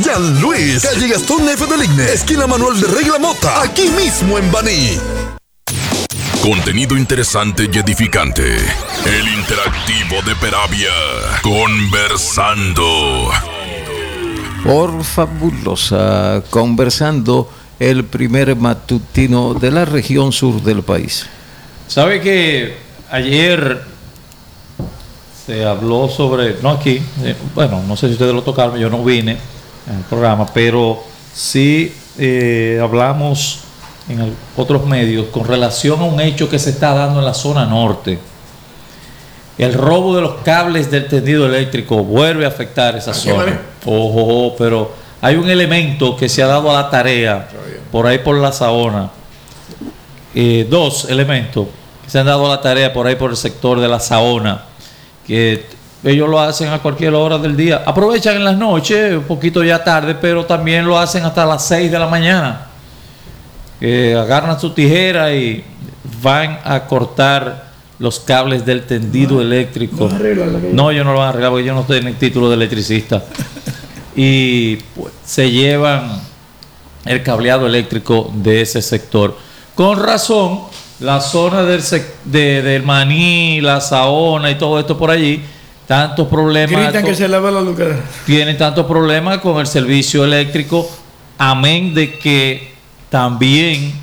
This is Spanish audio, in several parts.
Jean Luis, calle Gastón F. del Igne, esquina Manuel de Regla Mota, aquí mismo en Baní. Contenido interesante y edificante. El interactivo de Peravia. Conversando. Por Fabulosa, Conversando, el primer matutino de la región sur del país. ¿Sabe que ayer se habló sobre, no aquí, bueno, no sé si ustedes lo tocaron, yo no vine en el programa, pero sí hablamos en otros medios con relación a un hecho que se está dando en la zona norte? El robo de los cables del tendido eléctrico vuelve a afectar esa zona. Ojo, pero hay un elemento que se ha dado a la tarea por ahí por la Saona. Dos elementos que se han dado a la tarea por ahí por el sector de la Saona, que ellos lo hacen a cualquier hora del día. Aprovechan en las noches, un poquito ya tarde, pero también lo hacen hasta las 6 de la mañana. Agarran su tijera y van a cortar los cables del tendido eléctrico. No, yo no lo van a arreglar porque yo no tengo el título de electricista. Y pues, se llevan el cableado eléctrico de ese sector. Con razón, la zona del Maní, la Saona y todo esto por allí, tantos problemas. Gritan que se lava la luz. Tienen tantos problemas con el servicio eléctrico, amén de que también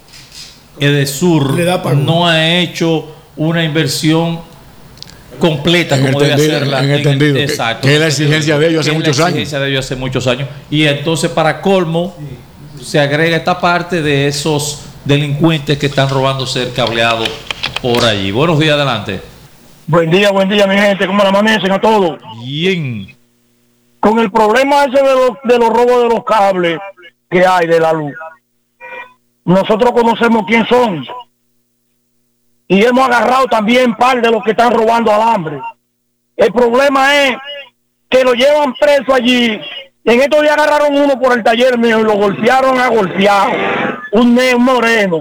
Edesur no ha hecho una inversión completa como debe hacerla en el tendido, exacto, que es la exigencia de ellos hace muchos años. exigencia de ellos hace muchos años. Y entonces, para colmo, se agrega esta parte de esos delincuentes que están robándose el cableado por allí. Buenos días, adelante. Buen día, mi gente. ¿Cómo le amanecen a todos? Bien. Con el problema ese de los robos de los cables que hay de la luz, nosotros conocemos quién son. Y hemos agarrado también par de los que están robando alambre. El problema es que lo llevan preso allí. En estos días agarraron uno por el taller mío y lo golpearon a golpeado. Un moreno.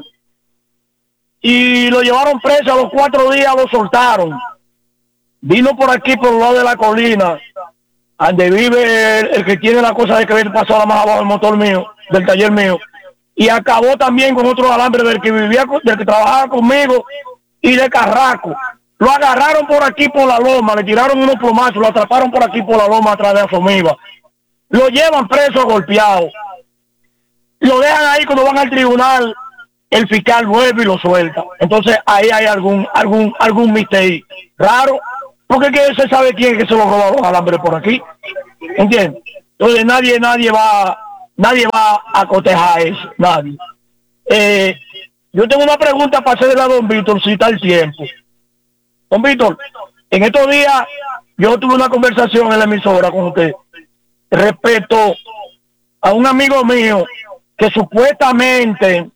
Y lo llevaron preso, a los 4 días lo soltaron. Vino por aquí, por el lado de la colina, donde vive el que tiene la cosa de que ver pasó más abajo el motor mío, del taller mío. Y acabó también con otro alambre del que vivía, del que trabajaba conmigo y de Carraco. Lo agarraron por aquí por la loma, le tiraron unos plomazos, lo atraparon por aquí por la loma atrás de Asomiva. Lo llevan preso golpeado. Lo dejan ahí cuando van al tribunal, el fiscal vuelve y lo suelta. Entonces ahí hay algún misterio raro, porque que se sabe quién es que se lo roba los alambres por aquí. ¿Entiendes? Entonces nadie va a cotejar eso, nadie. Yo tengo una pregunta para hacerle a don Víctor, si está el tiempo. Don Víctor, en estos días yo tuve una conversación en la emisora con usted respecto a un amigo mío que supuestamente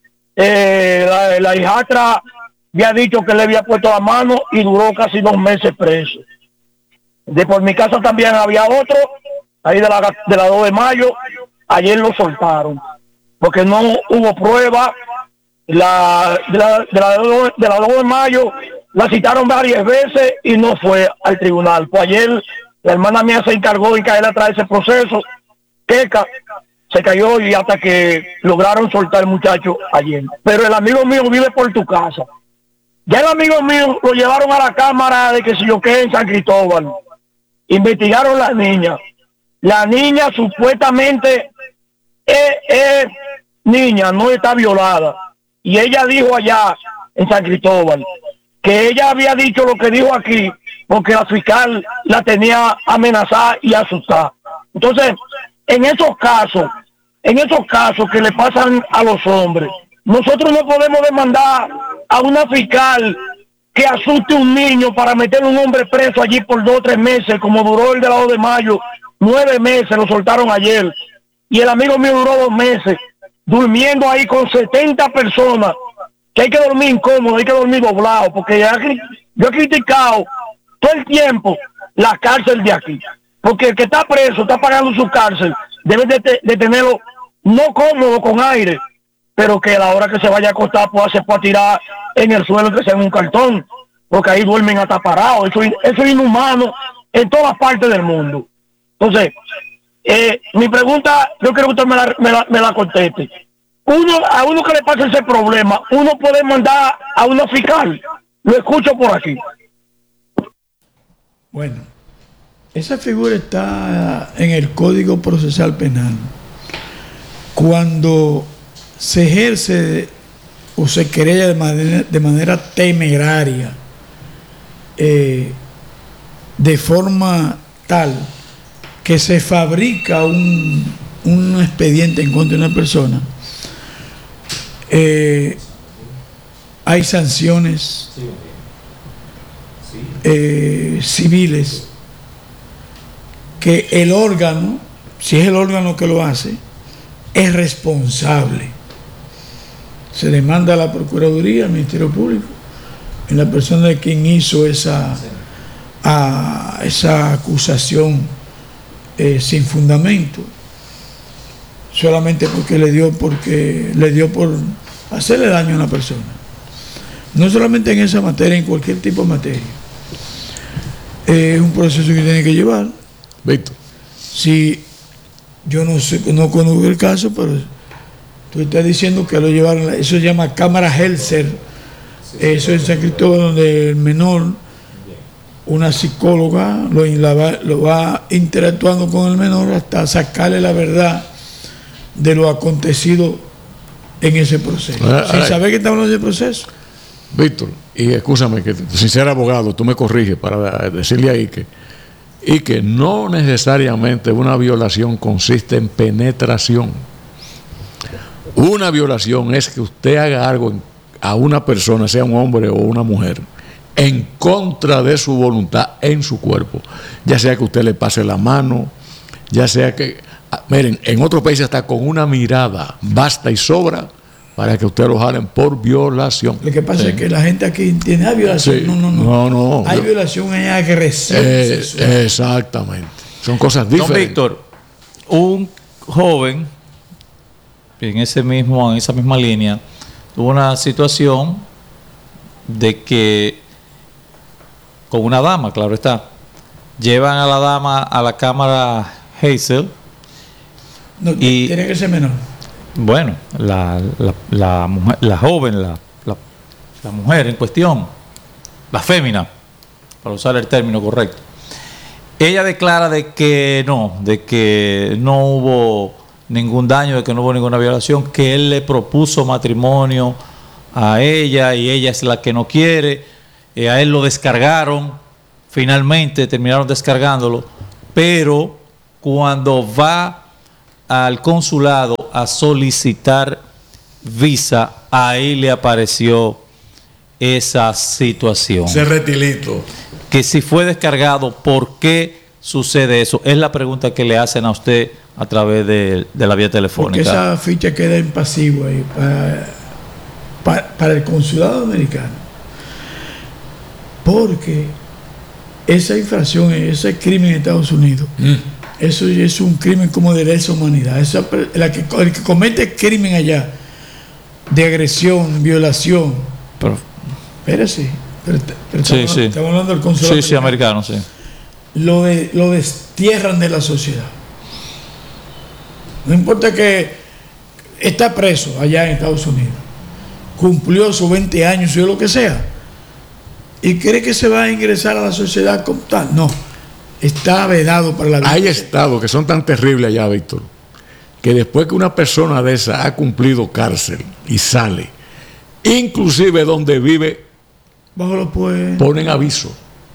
la hijastra había dicho que le había puesto la mano y duró casi 2 meses preso. De por mi casa también había otro, ahí de la 2 de mayo, ayer lo soltaron, porque no hubo prueba. De la 2 de mayo la citaron varias veces y no fue al tribunal. Pues ayer la hermana mía se encargó de caer atrás de ese proceso. Queca se cayó y hasta que lograron soltar al muchacho ayer. Pero el amigo mío vive por tu casa. Ya el amigo mío lo llevaron a la cámara de que si yo qué en San Cristóbal. Investigaron la niña. La niña supuestamente es niña, no está violada. Y ella dijo allá en San Cristóbal que ella había dicho lo que dijo aquí porque la fiscal la tenía amenazada y asustada. Entonces, en esos casos que le pasan a los hombres, nosotros no podemos demandar a una fiscal que asuste a un niño para meter a un hombre preso allí por 2 o 3 meses, como duró el de la 2 de mayo, 9 meses, lo soltaron ayer. Y el amigo mío duró 2 meses, durmiendo ahí con 70 personas, que hay que dormir incómodo, hay que dormir doblado, porque yo he criticado todo el tiempo la cárcel de aquí, porque el que está preso, está pagando su cárcel, debe de tenerlo no cómodo con aire, pero que a la hora que se vaya a acostar se pueda tirar en el suelo, que sea en un cartón, porque ahí duermen hasta parados. Eso es inhumano en todas partes del mundo. Entonces, Mi pregunta, yo quiero que usted me la conteste. A uno que le pasa ese problema, uno puede mandar a uno fiscal. Lo escucho por aquí. Bueno, esa figura está en el Código Procesal Penal. Cuando se ejerce o se querella de manera temeraria, de forma tal que se fabrica un expediente en contra de una persona, hay sanciones civiles que el órgano, si es el órgano que lo hace, es responsable. Se demanda a la Procuraduría, al Ministerio Público, en la persona de quien hizo esa acusación sin fundamento, solamente porque le dio por hacerle daño a una persona. No solamente en esa materia, en cualquier tipo de materia. Es un proceso que tiene que llevar. Víctor. Si yo no sé, no conozco el caso, pero tú estás diciendo que lo llevaron, eso se llama cámara Helser, eso es en San Cristóbal, donde el menor, una psicóloga lo va interactuando con el menor hasta sacarle la verdad de lo acontecido en ese proceso, sin saber que estamos en ese proceso. Víctor, y escúchame que sin ser abogado, tú me corriges para decirle ahí que no necesariamente una violación consiste en penetración. Una violación es que usted haga algo a una persona, sea un hombre o una mujer, en contra de su voluntad en su cuerpo, ya sea que usted le pase la mano, ya sea que, miren, en otros países hasta con una mirada basta y sobra para que usted lo jalen por violación. Lo que pasa es que la gente aquí entiende violación. Sí. No. Hay violación, hay agresión sexual. Exactamente. Son cosas diferentes. Don Víctor, un joven en esa misma línea tuvo una situación de que con una dama, claro está, llevan a la dama a la cámara Hazel. No, y tiene que ser menor. Bueno, la joven, la mujer en cuestión, la fémina, para usar el término correcto, ella declara de que no hubo ningún daño, de que no hubo ninguna violación, que él le propuso matrimonio a ella y ella es la que no quiere. A él lo descargaron, finalmente terminaron descargándolo, pero cuando va al consulado a solicitar visa, ahí le apareció esa situación. Ese retilito. Que si fue descargado, ¿por qué sucede eso? Es la pregunta que le hacen a usted a través de la vía telefónica. Porque esa ficha queda en pasivo ahí para el consulado americano. Porque esa infracción, ese crimen en Estados Unidos, eso es un crimen como de lesa humanidad. El que comete crimen allá, de agresión, violación. Espérese. Estamos hablando del consulado. Sí, americano, sí. Lo destierran de la sociedad. No importa que está preso allá en Estados Unidos, cumplió sus 20 años o lo que sea, y cree que se va a ingresar a la sociedad como tal. No, está vedado para la vida. Hay estados que son tan terribles allá, Víctor, que después que una persona de esa ha cumplido cárcel y sale, inclusive donde vive, bajo los puentes, ponen aviso,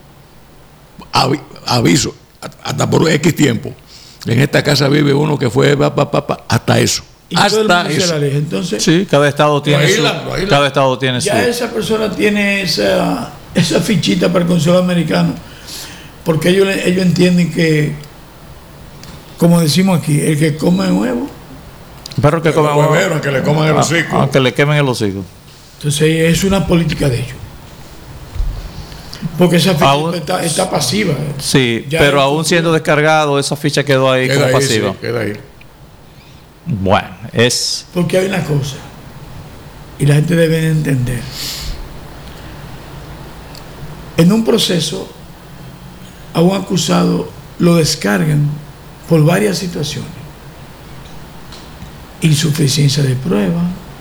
hasta por X tiempo. En esta casa vive uno que fue hasta eso. Y hasta eso. Entonces, sí, cada estado tiene su. Ya esa persona tiene esa fichita para el consulado americano, porque ellos entienden que, como decimos aquí, el que come huevo, perro que come huevo, que le coman el hocico, aunque le quemen el hocico. Entonces es una política de ellos, porque esa ficha está pasiva. Sí, ya, pero aún siendo descargado, esa ficha quedó ahí como pasiva. Sí, queda ahí. Bueno, es... Porque hay una cosa, y la gente debe entender. En un proceso, a un acusado lo descargan por varias situaciones. Insuficiencia de prueba,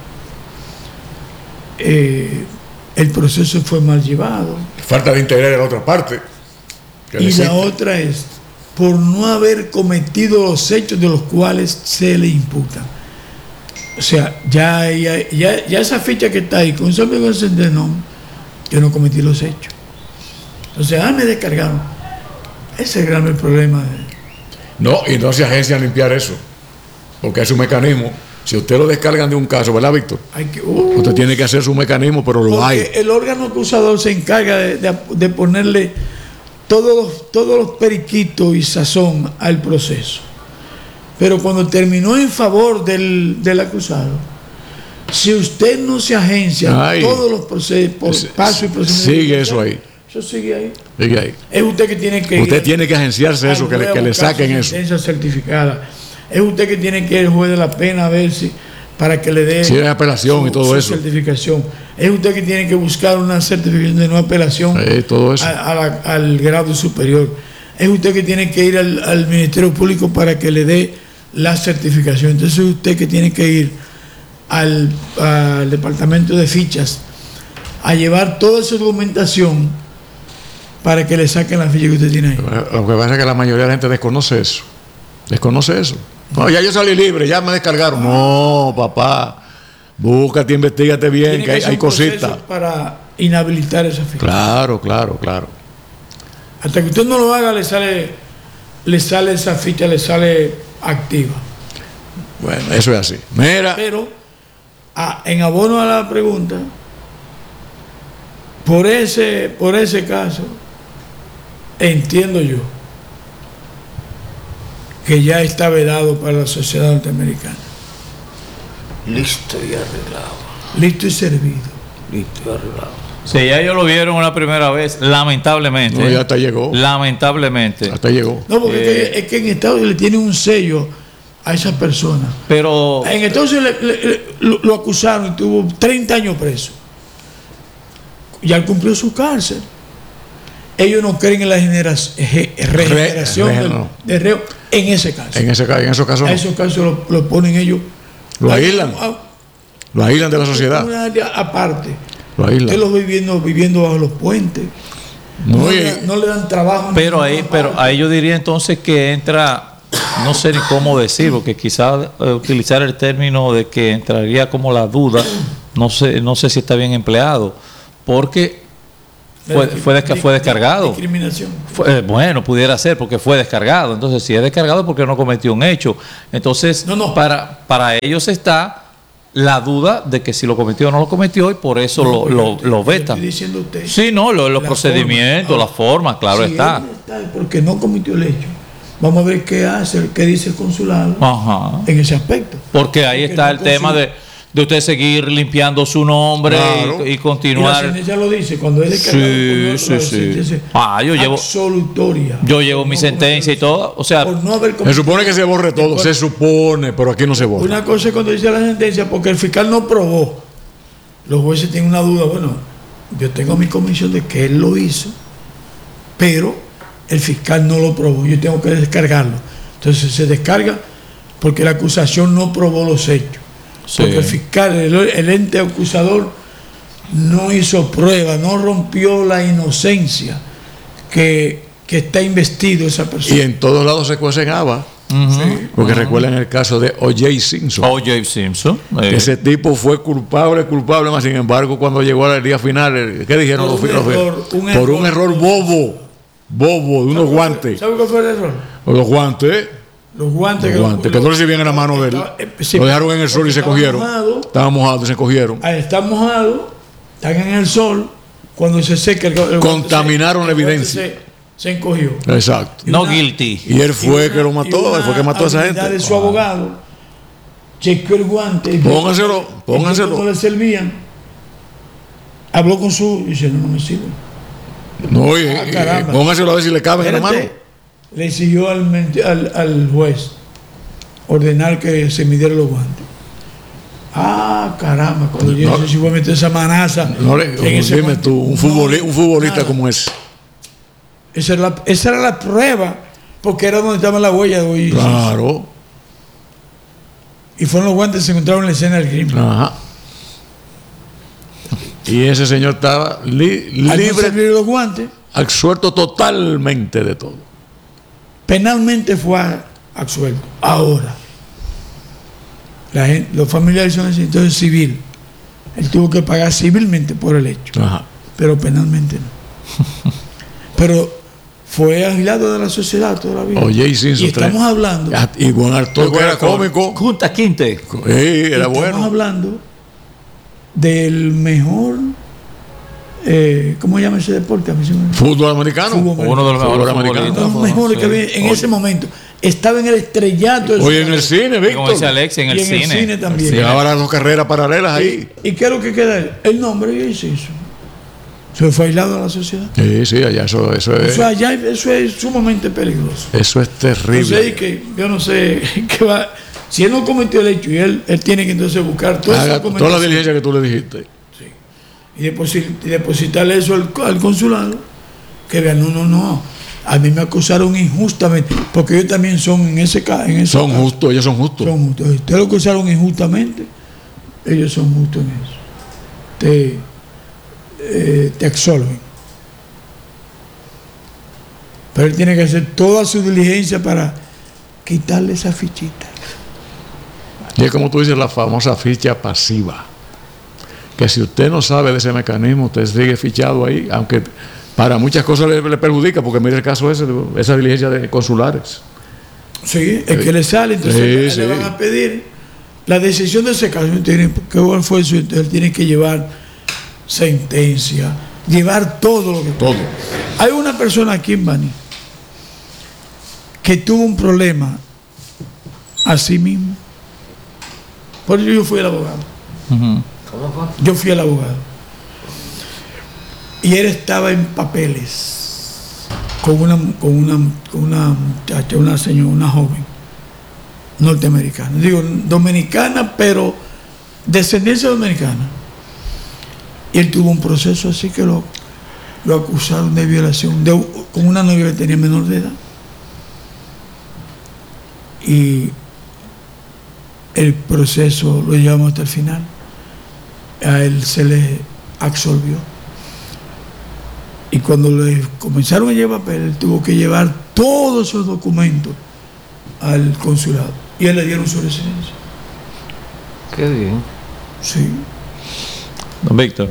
el proceso fue mal llevado. Falta de interés de la otra parte. Y la otra es por no haber cometido los hechos de los cuales se le imputan. O sea, ya esa ficha que está ahí, con ese amigo de nombre, yo no cometí los hechos. Entonces, me descargaron. Ese es el gran problema. No, y no se agencia a limpiar eso, porque es un mecanismo. Si usted lo descargan de un caso, ¿verdad, Víctor? Usted tiene que hacer su mecanismo, pero lo hay. El órgano acusador se encarga de ponerle todos los periquitos y sazón al proceso. Pero cuando terminó en favor del acusado, si usted no se agencia todos los procesos, pasos y procedimientos, sigue eso ahí. Eso sigue ahí. Sigue ahí. Es usted que tiene que usted tiene que agenciarse eso, que le saquen eso. Sentencia certificada. Es usted que tiene que ir al juez de la pena a ver si para que le dé si es apelación y todo eso. Certificación. Es usted que tiene que buscar una certificación de no apelación todo eso. al grado superior. Es usted que tiene que ir al Ministerio Público para que le dé la certificación. Entonces es usted que tiene que ir al departamento de fichas a llevar toda esa documentación para que le saquen la ficha que usted tiene ahí. Lo que pasa es que la mayoría de la gente desconoce eso. Desconoce eso. No, ya yo salí libre, ya me descargaron. No, papá. Búscate, investigate bien, que hay cositas. Para inhabilitar esa ficha. Claro. Hasta que usted no lo haga, le sale esa ficha, le sale activa. Bueno, eso es así. Mira. Pero, en abono a la pregunta, por ese caso, entiendo yo que ya está vedado para la sociedad norteamericana. Listo y arreglado. Listo y servido. Listo y arreglado. Sí, ya ellos lo vieron una primera vez, lamentablemente. No, ya hasta llegó. Lamentablemente. Hasta llegó. No, porque es que en Estados Unidos le tiene un sello a esa persona. Pero en Estados Unidos lo acusaron y tuvo 30 años preso. Ya cumplió su cárcel. Ellos no creen en la regeneración de reo en ese caso. En esos casos no. En esos casos lo ponen ellos. Lo aíslan. Lo aíslan de la sociedad. Una área aparte. Lo aíslan. Usted los viviendo bajo los puentes. No le dan trabajo. Pero ahí yo diría entonces que entra, no sé ni cómo decir, porque quizás utilizar el término de que entraría como la duda, no sé si está bien empleado, porque fue descargado. Discriminación. Bueno, pudiera ser porque fue descargado. Entonces, si es descargado, porque no cometió un hecho. Entonces, para ellos está la duda de que si lo cometió o no lo cometió, y por eso lo vetan. Estoy diciendo usted. Sí, no, los procedimientos, la forma, claro está. Porque no cometió el hecho. Vamos a ver qué dice el consulado en ese aspecto. Porque ahí está el tema de usted seguir limpiando su nombre y continuar. Y la sentencia lo dice, cuando es descargado. Sí. Yo llevo mi sentencia y todo. O sea, se supone que se borre todo, se supone, pero aquí no se borra. Una cosa es cuando dice la sentencia, porque el fiscal no probó. Los jueces tienen una duda. Bueno, yo tengo mi convicción de que él lo hizo, pero el fiscal no lo probó. Yo tengo que descargarlo. Entonces se descarga porque la acusación no probó los hechos. Porque el fiscal, el ente acusador, no hizo prueba, no rompió la inocencia que está investido esa persona. Y en todos lados se cuecen habas. Porque recuerden el caso de O.J. Simpson. Ese tipo fue culpable, mas sin embargo, cuando llegó al día final, ¿qué dijeron los finales? Por un error bobo de unos guantes. ¿Sabe cuál fue el error? Los guantes. Los guantes que no recibían en la mano de él. Lo dejaron en el sol y se cogieron. Estaban mojados y se cogieron. Están mojados, están en el sol. Cuando se seca el contaminaron la evidencia. Se encogió. Exacto. No guilty. Y él fue que lo mató. Él fue que mató a esa gente. De su abogado chequeó el guante. Pónganselo. No le servían. Habló con su. Dice: no me sirve. No, póngaselo a ver si le cabe en la mano. Le exigió al juez ordenar que se midieran los guantes. Caramba, cuando yo no sé si voy a meter esa manaza. Dime tú, un futbolista como ese. Esa era la prueba porque era donde estaban las huellas de O.J. Simpson. Claro. Y fueron los guantes que se encontraron en la escena del crimen. Ajá. Y ese señor estaba Al no libre, servir los guantes, absuelto totalmente de todo. penalmente fue absuelto. Ahora, los familiares son entonces civil. Él tuvo que pagar civilmente por el hecho, Ajá. pero penalmente no. Pero fue aislado de la sociedad toda la vida. O.J. Simpson. Y estamos hablando. Y buen actor que era cómico. Junta Quinte. Sí, era Estamos bueno. hablando del mejor, ¿cómo se llama ese deporte? A mí se me- Fútbol americano. Fútbol Uno de los Fútbol mejores americano. Uno de los futbolistas. mejores que había en ese momento. Estaba en el estrellato de su Oye, en el carrera. cine, Y como dice Víctor. Alex, en Y el en el cine. cine también. Sí. Llevaba las dos carreras paralelas ahí. ¿Y qué es lo que queda? El nombre y eso. Se fue aislado de la sociedad. Sí, allá eso O es. sea, allá eso es sumamente peligroso. Eso es terrible. Entonces, que yo no sé qué va. Si él no cometió el hecho y él tiene que entonces buscar toda esa Haga toda la documentación diligencia que tú le dijiste. y depositarle eso al consulado, que vean, no. A mí me acusaron injustamente, porque ellos también son en ese caso. Son justos, ellos son justos. Son justos. Si ustedes lo acusaron injustamente, ellos son justos en eso. Te absolven. Pero él tiene que hacer toda su diligencia para quitarle esa fichita. Y es como tú dices, la famosa ficha pasiva. Que si usted no sabe de ese mecanismo, usted sigue fichado ahí, aunque para muchas cosas le perjudica, porque mire el caso ese, esa diligencia de consulares. Sí, es que le sale, entonces Sí, le van a pedir la decisión de ese caso. ¿Qué fue eso? Entonces él tiene que llevar sentencia, llevar todo lo que Todo. Hay una persona aquí en Baní que tuvo un problema así mismo. Por eso yo fui el abogado. Ujú. Yo fui el abogado. Y él estaba en papeles con una muchacha, una señora, una joven norteamericana. Digo, dominicana, pero descendencia dominicana. Y él tuvo un proceso así que lo acusaron de violación con una novia que tenía menor de edad. Y el proceso lo llevamos hasta el final. A él se le absolvió. Y cuando le comenzaron a llevar papel, él tuvo que llevar todos esos documentos al consulado. Y él le dieron su residencia. Qué bien. Sí. Don Víctor,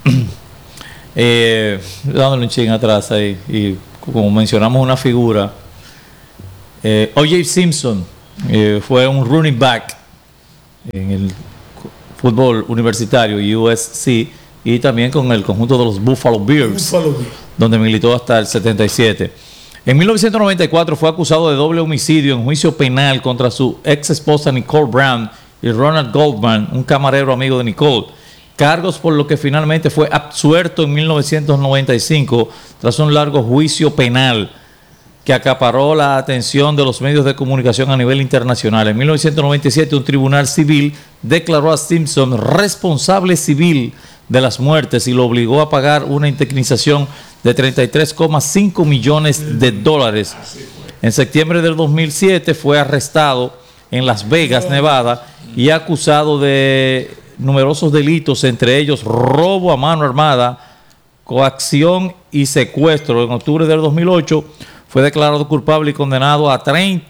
dándole un ching atrás ahí, y como mencionamos una figura, O.J. Simpson fue un running back en el fútbol universitario USC y también con el conjunto de los Buffalo Bills, donde militó hasta el 77. En 1994 fue acusado de doble homicidio en juicio penal contra su ex esposa Nicole Brown y Ronald Goldman, un camarero amigo de Nicole. Cargos por lo que finalmente fue absuelto en 1995 tras un largo juicio penal que acaparó la atención de los medios de comunicación a nivel internacional. En 1997 un tribunal civil declaró a Simpson responsable civil de las muertes y lo obligó a pagar una indemnización de $33,5 millones de dólares. En septiembre del 2007 fue arrestado en Las Vegas, Nevada, y acusado de numerosos delitos, entre ellos robo a mano armada, coacción y secuestro. En octubre del 2008 fue declarado culpable y condenado a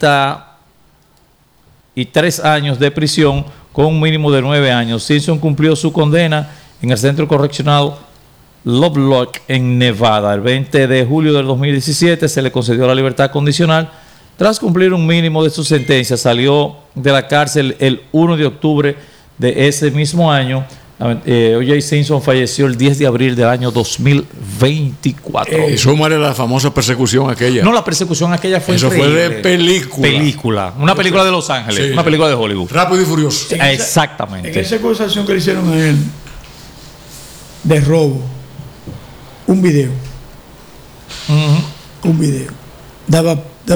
33 años de prisión con un mínimo de 9 años. Simpson cumplió su condena en el Centro Correccional Lovelock en Nevada. El 20 de julio del 2017 se le concedió la libertad condicional. Tras cumplir un mínimo de su sentencia, salió de la cárcel el 1 de octubre de ese mismo año. O.J. Simpson falleció el 10 de abril del año 2024. Y súmale la famosa persecución aquella. No, la persecución aquella fue Eso fue increíble. de película. Película. Una película de Los Ángeles. Sí. Una película de Hollywood. Rápido y furioso. En esa- Exactamente. En esa acusación que le hicieron a él de robo, un video. Un video.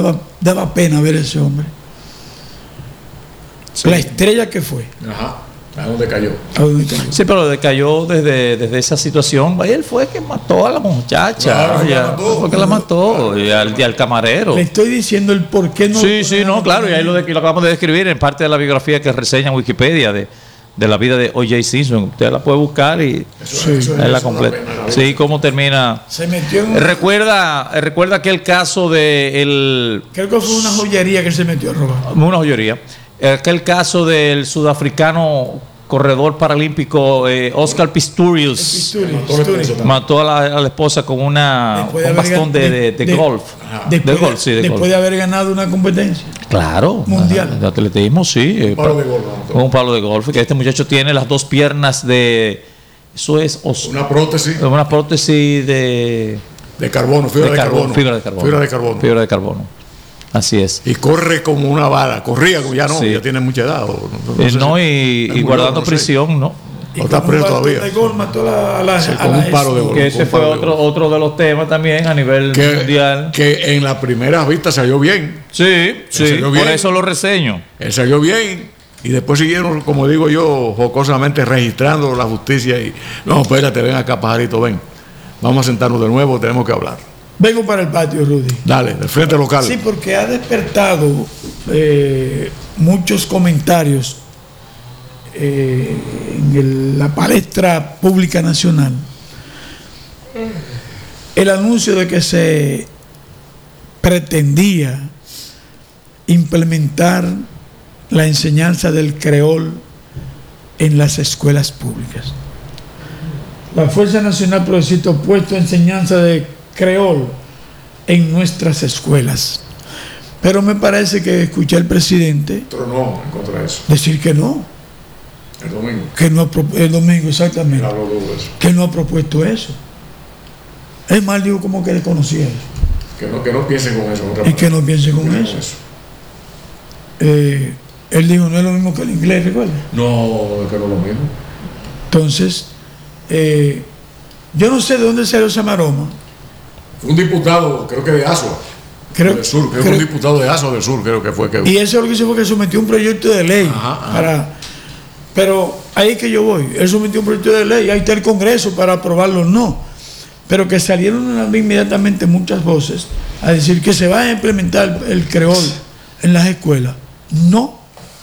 Daba pena ver a ese hombre. La estrella que fue. Ajá. ¿A dónde cayó? ¿A dónde cayó? Sí, pero decayó desde esa situación. Él fue que mató a la muchacha. Claro, ya, la mató. fue que la mató. Y al camarero. Le estoy diciendo el por qué no. Sí, no, claro. Y ahí lo acabamos de describir en parte de la biografía que reseña en Wikipedia de la vida de O.J. Simpson. Usted la puede buscar y ahí la completa. Sí, cómo termina. Se metió en Recuerda aquel caso de creo que fue una joyería que se metió a robar. una joyería. Aquel caso del sudafricano corredor paralímpico Oscar Pistorius. Mató a la esposa con un bastón de golf. Después de haber ganado una competencia. Claro. Mundial. De atletismo, sí. Un palo de golf. Con un palo de golf. Que este muchacho tiene las dos piernas de... Eso es Una prótesis de carbono, fibra de carbono. Fibra de carbono. Así es. Y corre como una bala. Corría, ya no, Sí. ya tiene mucha edad. Y guardando prisión, ¿no? O está preso todavía. De gol mató Con un palo de golf. Que ese fue otro de los temas también a nivel mundial. Que en la primera vista salió bien. Sí, salió por bien. eso lo reseño. Él salió bien. Y después siguieron, como digo yo, jocosamente registrando la justicia. Y no, espérate, ven acá, pajarito, ven. Vamos a sentarnos de nuevo, tenemos que hablar. Vengo para el patio, Rudy. Dale, del frente local. Sí, porque ha despertado muchos comentarios en la palestra pública nacional. El anuncio de que se pretendía implementar la enseñanza del creol en las escuelas públicas. La Fuerza Nacional Progresista ha puesto enseñanza de creol en nuestras escuelas. Pero me parece que escuché al presidente Tronó en contra de eso. decir que no. El domingo. Que no el domingo, exactamente. Él habló de eso. Que no ha propuesto eso. Es más, digo como que desconocía eso. Que no piensen con eso. Y que no piense con eso. Él dijo, no es lo mismo que el inglés, ¿recuerda? No, que no es lo mismo. Entonces, yo no sé de dónde salió esa maroma. Fue un diputado, creo que de Asua. Del sur, creo que un diputado de Asua del sur, creo que fue. Y eso lo que hizo fue que sometió un proyecto de ley. Pero ahí es que yo voy. Él sometió un proyecto de ley, ahí está el Congreso para aprobarlo, no. Pero que salieron inmediatamente muchas voces a decir que se va a implementar el creol en las escuelas. No.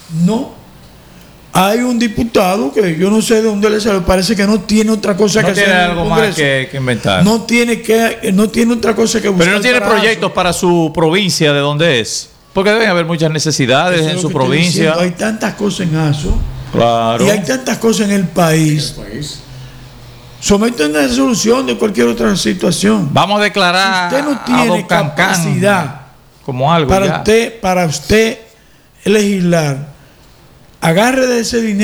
Hay un diputado que yo no sé de dónde le salió, parece que no tiene otra cosa que hacer. No tiene algo más que inventar. No tiene otra cosa que buscar. Pero no tiene proyectos para su provincia, ¿de dónde es? Porque deben haber muchas necesidades en su provincia. Hay tantas cosas en ASO. Claro. Y hay tantas cosas en el país. Someten a resolución de cualquier otra situación. Vamos a declarar. Usted no tiene capacidad como algo para usted legislar. Agarre de ese dinero.